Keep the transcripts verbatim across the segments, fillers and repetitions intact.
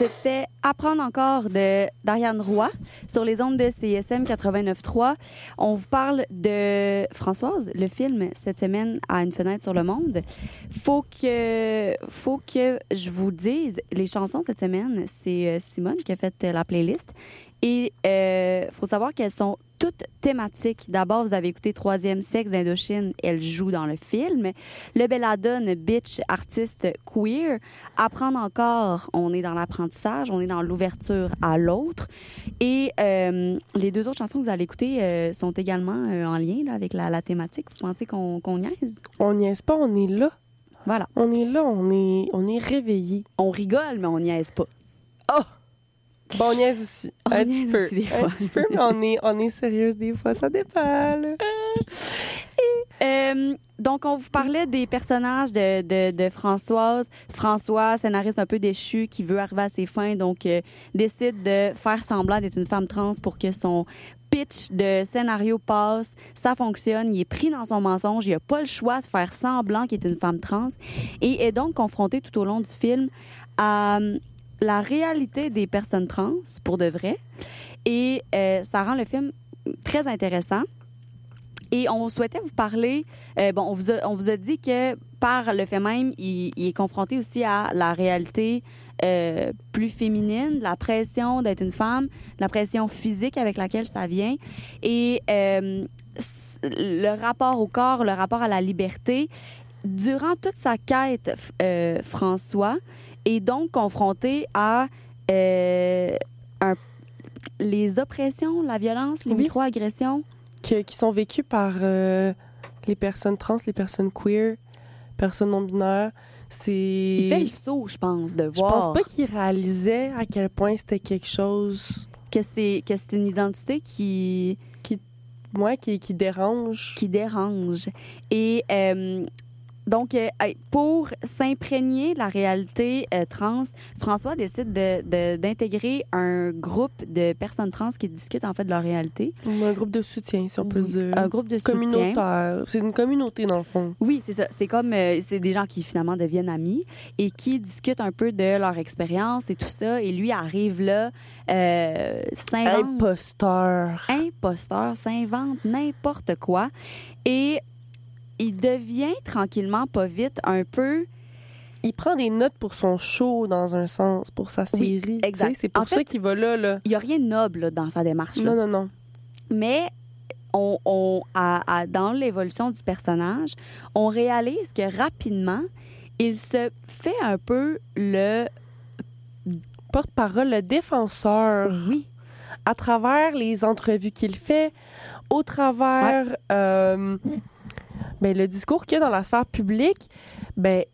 C'était Apprendre encore de d'Ariane Roy sur les ondes de C I S M quatre-vingt-neuf trois. On vous parle de Françoise, le film cette semaine à une fenêtre sur le monde. Faut que faut que je vous dise les chansons cette semaine, c'est Simone qui a fait la playlist et euh, faut savoir qu'elles sont toutes thématiques. D'abord, vous avez écouté Troisième sexe d'Indochine, elle joue dans le film. Le Belladone, bitch, artiste queer. Apprendre encore, on est dans l'apprentissage, on est dans l'ouverture à l'autre. Et euh, les deux autres chansons que vous allez écouter euh, sont également euh, en lien là, avec la, la thématique. Vous pensez qu'on, qu'on niaise? On niaise pas, on est là. Voilà. On est là, on est, on est réveillés. On rigole, mais on niaise pas. Oh! Bon, on niaise aussi. On un niaise petit peu. aussi des fois. Un petit peu, mais on est, on est sérieuse des fois. Ça dépend, là. Et, euh, donc, on vous parlait des personnages de, de, de Françoise. François, scénariste un peu déchu, qui veut arriver à ses fins, donc euh, décide de faire semblant d'être une femme trans pour que son pitch de scénario passe. Ça fonctionne. Il est pris dans son mensonge. Il n'a pas le choix de faire semblant qu'il est une femme trans et est donc confronté tout au long du film à la réalité des personnes trans, pour de vrai. Et euh, ça rend le film très intéressant. Et on souhaitait vous parler... Euh, bon, on vous, a, on vous a dit que par le fait même, il, il est confronté aussi à la réalité euh, plus féminine, la pression d'être une femme, la pression physique avec laquelle ça vient. Et euh, le rapport au corps, le rapport à la liberté. Durant toute sa quête, euh, François est donc confronté à euh, un, les oppressions, la violence, les oui. micro-agressions. Que, qui sont vécues par euh, les personnes trans, les personnes queer, personnes non-binaires. C'est... Il fait le saut, je pense, de voir... Je pense pas qu'il réalisait à quel point c'était quelque chose... Que c'est, que c'est une identité qui... Qui, ouais, qui, qui dérange. Qui dérange. Et... Euh, Donc, euh, pour s'imprégner de la réalité euh, trans, François décide de, de, d'intégrer un groupe de personnes trans qui discutent en fait de leur réalité. Un groupe de soutien, si on peut dire. Un groupe de soutien. Communautaire. C'est une communauté, dans le fond. Oui, c'est ça. C'est comme... Euh, c'est des gens qui, finalement, deviennent amis et qui discutent un peu de leur expérience et tout ça. Et lui arrive là, euh, s'invente... Imposteur. Imposteur, s'invente n'importe quoi. Et... il devient tranquillement, pas vite, un peu... Il prend des notes pour son show, dans un sens, pour sa série. Oui, exact. C'est pour en ça fait, qu'il va là. là. Il n'y a rien de noble là, dans sa démarche. Là. Non, non, non. Mais on, on, à, à, dans l'évolution du personnage, on réalise que rapidement, il se fait un peu le... porte-parole, le défenseur. Oui. À travers les entrevues qu'il fait, au travers... Ouais. Euh, ben, le discours qu'il y a dans la sphère publique, ben,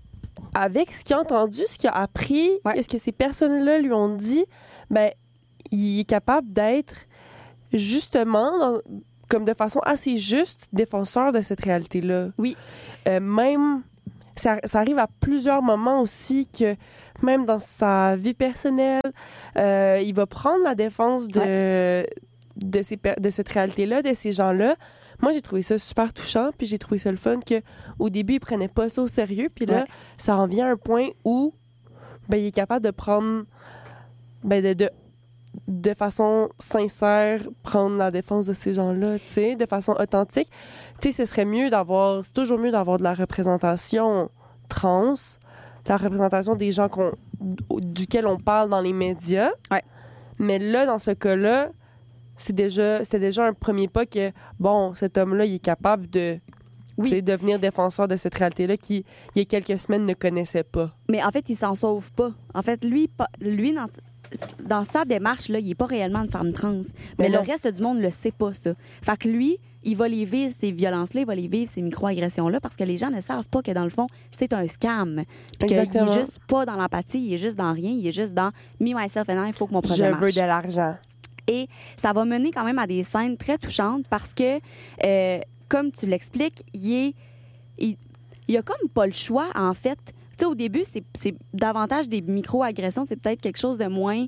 avec ce qu'il a entendu, ce qu'il a appris, ouais. ce que ces personnes-là lui ont dit, ben, il est capable d'être justement, dans, comme de façon assez juste, défenseur de cette réalité-là. Oui. Euh, même, ça, ça arrive à plusieurs moments aussi que, même dans sa vie personnelle, euh, il va prendre la défense de, ouais. de, ces, de cette réalité-là, de ces gens-là. Moi, j'ai trouvé ça super touchant, puis j'ai trouvé ça le fun qu'au début, il prenait pas ça au sérieux, puis là, ouais. ça en vient à un point où ben, il est capable de prendre, ben, de, de, de façon sincère, prendre la défense de ces gens-là, tu sais, de façon authentique. Tu sais, ce serait mieux d'avoir, c'est toujours mieux d'avoir de la représentation trans, de la représentation des gens qu'on, duquel on parle dans les médias. Ouais. Mais là, dans ce cas-là, c'est déjà, c'était déjà un premier pas que, bon, cet homme-là, il est capable de oui. devenir défenseur de cette réalité-là qui, il y a quelques semaines, ne connaissait pas. Mais en fait, il s'en sauve pas. En fait, lui, lui dans, dans sa démarche, là, il n'est pas réellement une femme trans. Mais, mais le reste du monde ne le sait pas, ça. Fait que lui, il va les vivre, ces violences-là, il va les vivre, ces micro-agressions-là, parce que les gens ne savent pas que, dans le fond, c'est un scam. Puis qu'il n'est juste pas dans l'empathie, il est juste dans rien, il est juste dans « me, myself and I, il faut que mon projet Je marche. » Je veux de l'argent. Et ça va mener quand même à des scènes très touchantes parce que, euh, comme tu l'expliques, il est, il, il a comme pas le choix, en fait. Tu sais, au début, c'est, c'est davantage des micro-agressions, c'est peut-être quelque chose de moins...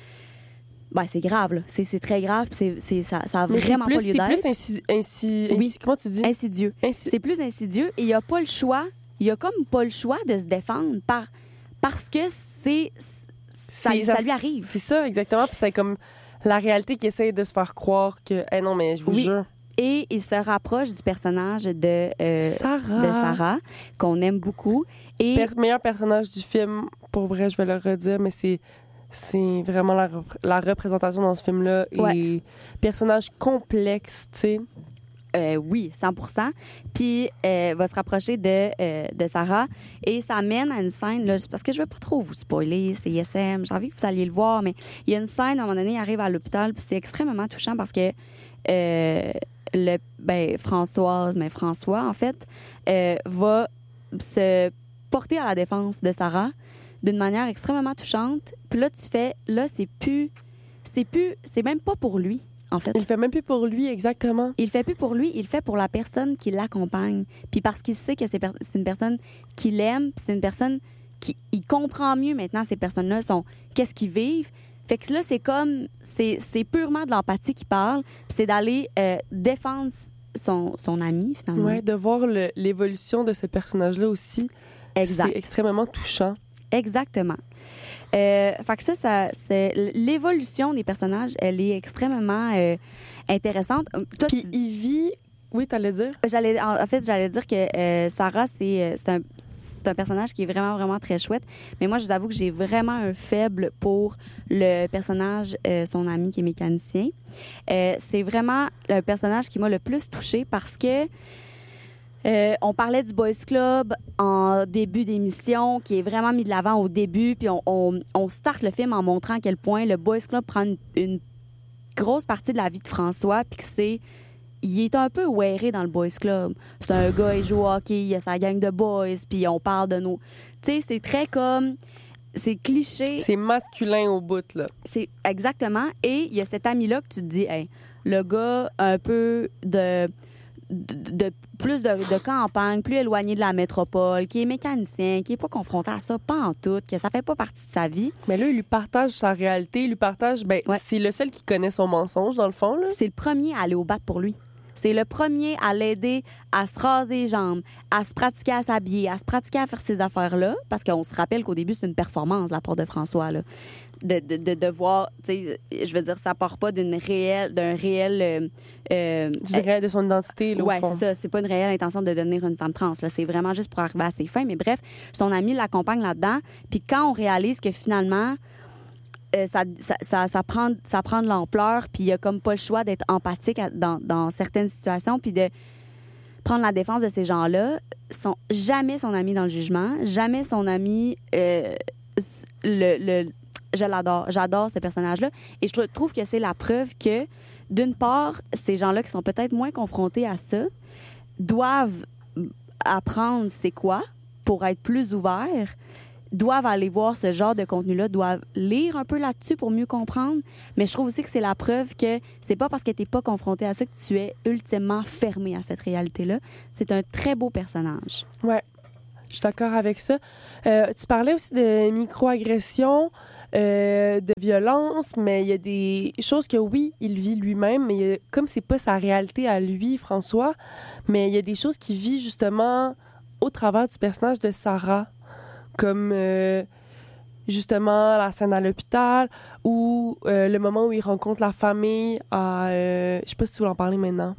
Ben, c'est grave, là. C'est, c'est très grave, c'est, c'est, ça, ça a Mais vraiment plus, pas lieu c'est d'être. C'est plus insi, insi, oui. insi... Comment tu dis? Insidieux. Insi... C'est plus insidieux et il a pas le choix, il a comme pas le choix de se défendre par, parce que c'est... ça, ça, ça lui arrive. C'est ça, exactement. Puis c'est comme la réalité qui essaie de se faire croire que, eh non, mais je vous oui. jure. Et il se rapproche du personnage de, euh, Sarah. de Sarah, qu'on aime beaucoup. Et Per- meilleur personnage du film, pour vrai, je vais le redire, mais c'est, c'est vraiment la, rep- la représentation dans ce film-là. Ouais. Et personnage complexe, tu sais. Euh, oui, cent pour cent. Puis, euh, va se rapprocher de, euh, de Sarah. Et ça mène à une scène, là, parce que je veux pas trop vous spoiler, c'est I S M, j'ai envie que vous alliez le voir, mais il y a une scène, à un moment donné, il arrive à l'hôpital, puis c'est extrêmement touchant parce que euh, le, ben, Françoise, mais François, en fait, euh, va se porter à la défense de Sarah d'une manière extrêmement touchante. Puis là, tu fais, là, c'est plus, c'est plus, c'est même pas pour lui. En fait. Il le fait même plus pour lui, exactement. Il le fait plus pour lui, il le fait pour la personne qui l'accompagne. Puis parce qu'il sait que c'est, per- c'est une personne qui l'aime, puis c'est une personne qui il comprend mieux maintenant ces personnes-là sont qu'est-ce qu'ils vivent. Fait que là c'est comme c'est c'est purement de l'empathie qui parle, puis c'est d'aller euh, défendre son son ami finalement. Ouais, de voir le, l'évolution de ce personnage-là aussi. Exact. C'est extrêmement touchant. Exactement. Euh, fait que ça, ça, c'est l'évolution des personnages, elle est extrêmement euh, intéressante. Toi, Puis tu- il vit... Oui, t'allais dire? J'allais, en en fait, j'allais dire que euh, Sarah, c'est, euh, c'est, un, c'est un personnage qui est vraiment, vraiment très chouette. Mais moi, je vous avoue que j'ai vraiment un faible pour le personnage, euh, son ami qui est mécanicien. Euh, c'est vraiment le personnage qui m'a le plus touchée parce que Euh, on parlait du Boys Club en début d'émission, qui est vraiment mis de l'avant au début, puis on, on, on starte le film en montrant à quel point le Boys Club prend une, une grosse partie de la vie de François, puis que c'est... Il est un peu wearé dans le Boys Club. C'est un gars, il joue au hockey, il a sa gang de boys, puis on parle de nos... Tu sais, c'est très comme... C'est cliché. C'est masculin au bout, là. C'est exactement. Et il y a cet ami-là que tu te dis, hey, le gars un peu de... De, de plus de, de campagne, plus éloigné de la métropole, qui est mécanicien, qui est pas confronté à ça, pas en tout, que ça fait pas partie de sa vie. Mais là, il lui partage sa réalité, il lui partage... Ben, Ouais. c'est le seul qui connaît son mensonge, dans le fond, là. C'est le premier à aller au bat pour lui. C'est le premier à l'aider à se raser les jambes, à se pratiquer à s'habiller, à se pratiquer à faire ces affaires-là, parce qu'on se rappelle qu'au début, c'est une performance, la part de François, là. De, de, de, de voir, tu sais, je veux dire, ça part pas d'une réelle, d'un réel... Euh, euh, Je dirais de son identité, là, ouais, au fond. c'est ça. C'est pas une réelle intention de devenir une femme trans. Là. C'est vraiment juste pour arriver à ses fins. Mais bref, son ami l'accompagne là-dedans. Puis quand on réalise que finalement, euh, ça, ça, ça, ça, prend, ça prend de l'ampleur, puis il y a comme pas le choix d'être empathique à- dans, dans certaines situations, puis de prendre la défense de ces gens-là, sont jamais son ami dans le jugement, jamais son ami... Euh, le, le, je l'adore. J'adore ce personnage-là. Et je trou- trouve que c'est la preuve que, d'une part, ces gens-là qui sont peut-être moins confrontés à ça doivent apprendre c'est quoi pour être plus ouverts, doivent aller voir ce genre de contenu-là, doivent lire un peu là-dessus pour mieux comprendre. Mais je trouve aussi que c'est la preuve que c'est pas parce que t'es pas confronté à ça que tu es ultimement fermé à cette réalité-là. C'est un très beau personnage. Ouais, je suis d'accord avec ça. Euh, tu parlais aussi de microagressions, euh, de violence, mais il y a des choses que oui, il vit lui-même, mais il y a- comme c'est pas sa réalité à lui, François, mais il y a des choses qu'il vit justement au travers du personnage de Sarah, comme euh, justement la scène à l'hôpital ou euh, le moment où il rencontre la famille. À, euh, je sais pas si tu veux en parler maintenant.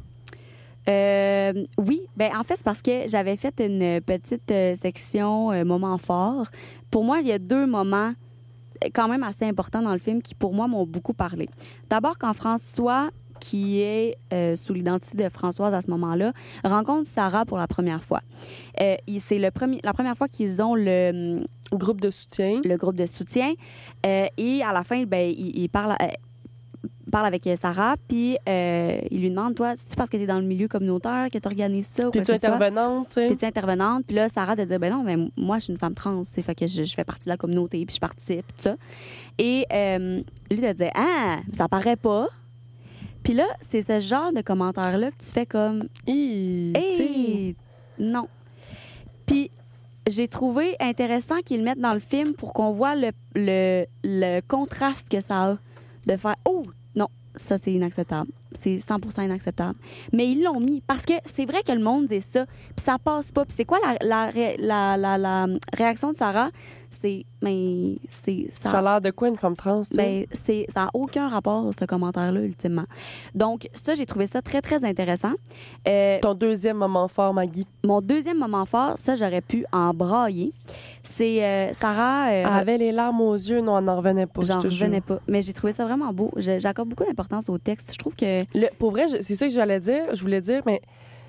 Euh, oui, ben en fait, c'est parce que j'avais fait une petite euh, section euh, moments forts. Pour moi, il y a deux moments euh, quand même assez importants dans le film qui, pour moi, m'ont beaucoup parlé. D'abord, quand François, qui est euh, sous l'identité de Françoise à ce moment-là, rencontre Sarah pour la première fois. Euh, il- c'est le premier, la première fois qu'ils ont le, Groupe de soutien. le groupe de soutien. Euh, et à la fin, ben, il, il parle... euh, parle avec Sarah, puis euh, il lui demande, toi, c'est-tu parce que t'es dans le milieu communautaire que t'organises ça ou quoi que T'es-tu ce soit? intervenante, tu sais? T'es-tu intervenante? Puis là, Sarah de dire, ben non, ben moi, je suis une femme trans, tu sais, fait que je, je fais partie de la communauté, puis je participe, tout ça. Et euh, lui de dire, ah, ça paraît pas. Puis là, c'est ce genre de commentaire-là que tu fais comme, Hi, tu sais. hey, non. Puis j'ai trouvé intéressant qu'ils le mettent dans le film pour qu'on voit le, le, le contraste que ça a de faire, oh, non, ça c'est inacceptable. C'est cent pour cent inacceptable. Mais ils l'ont mis parce que c'est vrai que le monde dit ça, puis ça passe pas. Puis c'est quoi la, la, ré- la, la, la réaction de Sarah? c'est mais c'est ça, ça a l'air de quoi une femme trans? Ben c'est ça a aucun rapport ce commentaire-là ultimement. Donc ça j'ai trouvé ça très très intéressant. Euh, Ton deuxième moment fort, Maggie. Mon deuxième moment fort, ça j'aurais pu en brailler. C'est euh, Sarah. Euh, elle avait les larmes aux yeux, non, elle n'en revenait pas. J'en je te revenais jure. pas, mais j'ai trouvé ça vraiment beau. Je, j'accorde beaucoup d'importance au texte. Je trouve que le, pour vrai, je, c'est ça que j'allais dire. Je voulais dire, mais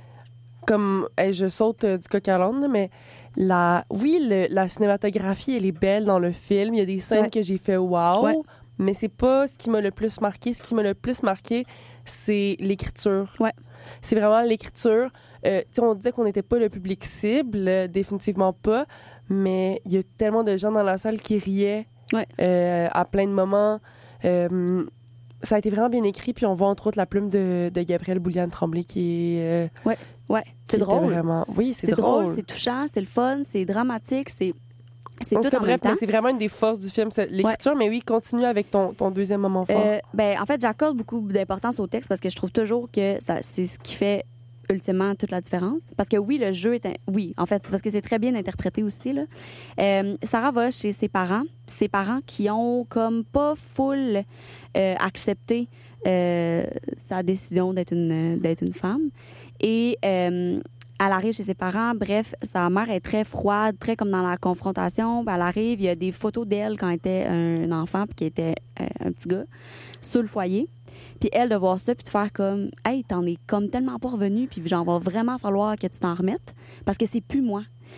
comme hey, je saute euh, du coq à l'âne, mais la, oui, le, la cinématographie, elle est belle dans le film. Il y a des scènes ouais. que j'ai fait wow, ouais. mais c'est pas ce qui m'a le plus marqué. Ce qui m'a le plus marqué, c'est l'écriture. Ouais. C'est vraiment l'écriture. Euh, tu sais, on disait qu'on n'était pas le public cible, euh, définitivement pas, mais il y a tellement de gens dans la salle qui riaient ouais. euh, à plein de moments. Euh, ça a été vraiment bien écrit, puis on voit entre autres la plume de, de Gabrielle Bouliane-Tremblay qui est... Euh, ouais. Ouais, c'est drôle. Vraiment... Oui, c'est, c'est drôle. drôle. C'est touchant, c'est le fun, c'est dramatique, c'est, c'est en tout tout cas, en bref, même temps. C'est vraiment une des forces du film, c'est l'écriture. Ouais. Mais oui, continue avec ton, ton deuxième moment fort. Euh, ben, en fait, j'accorde beaucoup d'importance au texte parce que je trouve toujours que ça, c'est ce qui fait ultimement toute la différence. Parce que oui, le jeu est... Un... Oui, en fait, c'est parce que c'est très bien interprété aussi, là. Euh, Sarah va chez ses parents, ses parents qui ont comme pas full euh, accepté euh, sa décision d'être une, d'être une femme. Et euh, elle arrive chez ses parents. Bref, sa mère est très froide, très comme dans la confrontation. Elle arrive, il y a des photos d'elle quand elle était un enfant puis qui était euh, un petit gars, sous le foyer. Puis elle, de voir ça puis de faire comme « Hey, t'en es comme tellement pas revenu puis genre, va vraiment falloir que tu t'en remettes parce que c'est plus moi. »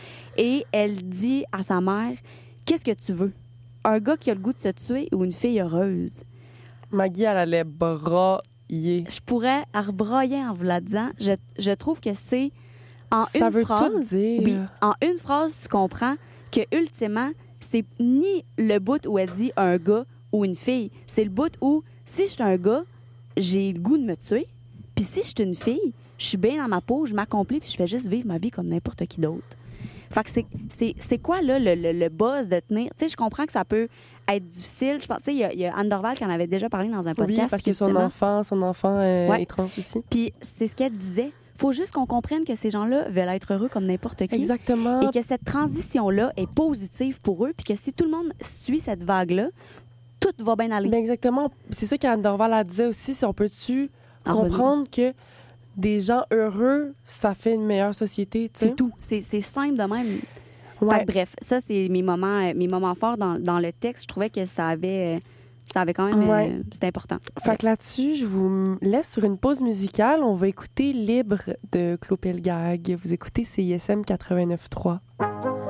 Et elle dit à sa mère « Qu'est-ce que tu veux? Un gars qui a le goût de se tuer ou une fille heureuse? » Maggie, elle allait brailler. Je pourrais rebroyer en vous la disant. Je, je trouve que c'est en ça une veut phrase. Tout dire. Oui, en une phrase, tu comprends que ultimement, c'est ni le bout où elle dit un gars ou une fille. C'est le bout où si je suis un gars, j'ai le goût de me tuer. Puis si je suis une fille, je suis bien dans ma peau, je m'accomplis puis je fais juste vivre ma vie comme n'importe qui d'autre. Fait que c'est, c'est, c'est quoi là le, le, le buzz de tenir? Tu sais, je comprends que ça peut être difficile. Je pense, tu sais, il y a, il y a Anne Dorval qui en avait déjà parlé dans un podcast. Oui, parce que son enfant, son enfant euh, ouais. est trans aussi. Puis c'est ce qu'elle disait. Faut juste qu'on comprenne que ces gens-là veulent être heureux comme n'importe qui. Exactement. Et que cette transition-là est positive pour eux, puis que si tout le monde suit cette vague-là, tout va bien aller. Ben exactement. C'est ça qu'Anne Dorval a dit aussi. Si on peut-tu en comprendre venir. Que des gens heureux, ça fait une meilleure société. T'sais? C'est tout. C'est, c'est simple de même. Ouais. Fait que, bref, ça, c'est mes moments, mes moments forts dans, dans le texte. Je trouvais que ça avait, ça avait quand même... Ouais. Euh, c'était important. Fait ouais. que là-dessus, je vous laisse sur une pause musicale. On va écouter Libre de Claude Pelgag. Vous écoutez C I S M quatre-vingt-neuf trois.